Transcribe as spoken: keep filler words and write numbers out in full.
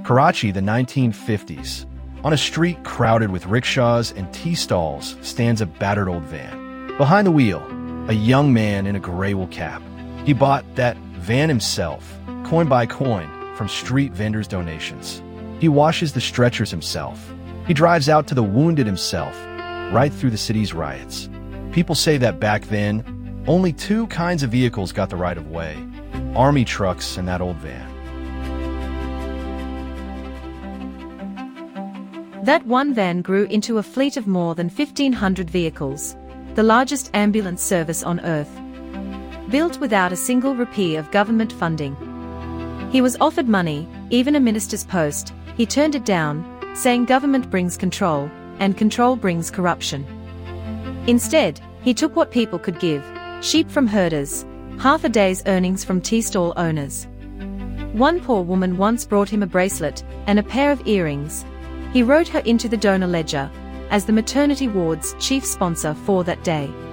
Karachi, the nineteen fifties. On a street crowded with rickshaws and tea stalls stands a battered old van. Behind the wheel, a young man in a gray wool cap. He bought that van himself, coin by coin, from street vendors' donations. He washes the stretchers himself. He drives out to the wounded himself, right through the city's riots. People say that back then, only two kinds of vehicles got the right of way: army trucks and that old van. That one van grew into a fleet of more than fifteen hundred vehicles, the largest ambulance service on Earth. Built without a single rupee of government funding. He was offered money, even a minister's post. He turned it down, saying government brings control, and control brings corruption. Instead, he took what people could give: sheep from herders, half a day's earnings from tea stall owners. One poor woman once brought him a bracelet and a pair of earrings. He wrote her into the donor ledger as the maternity ward's chief sponsor for that day.